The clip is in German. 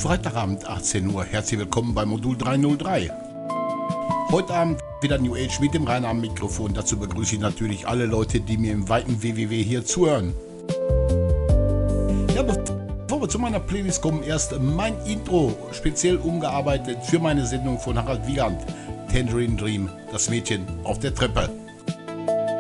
Freitagabend 18 Uhr. Herzlich willkommen bei Modul 303. Heute Abend wieder New Age mit dem Rainer am Mikrofon. Dazu begrüße ich natürlich alle Leute, die mir im weiten WWW hier zuhören. Ja, bevor wir zu meiner Playlist kommen, erst mein Intro, speziell umgearbeitet für meine Sendung von Harald Wieland. Tangerine Dream, das Mädchen auf der Treppe.